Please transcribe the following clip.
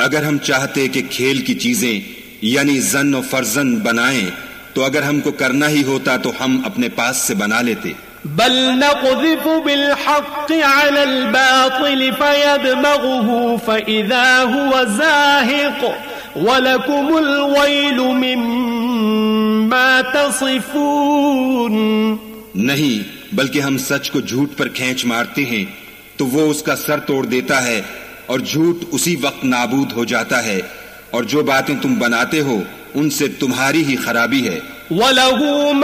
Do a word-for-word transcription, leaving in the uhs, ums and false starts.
अगर हम चाहते कि खेल की चीजें यानी जन और फर्जन बनाएं, तो अगर हमको करना ही होता तो हम अपने पास से बना लेते। बल नक़ज़िफ़ु बिल-हक़्क़ि अलल बातिल फ़यदमग़ुहु फ़इज़ा हुवा ज़ाहिक़ वलकुमुल वैलु मिम्मा तसिफ़ून। नहीं, बल्कि हम सच को झूठ पर खींच मारते हैं तो वो उसका सर तोड़ देता है और झूठ उसी वक्त नाबूद हो जाता है, और जो बातें तुम बनाते हो उनसे तुम्हारी ही खराबी है।